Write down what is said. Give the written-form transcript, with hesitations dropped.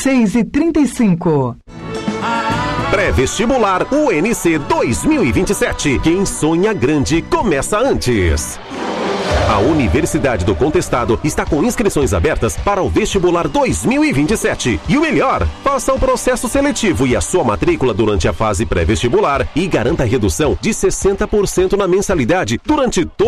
3635. Pré-vestibular UNC 2027. Quem sonha grande começa antes. A Universidade do Contestado está com inscrições abertas para o vestibular 2027. E o melhor, faça o processo seletivo e a sua matrícula durante a fase pré-vestibular e garanta redução de 60% na mensalidade durante todo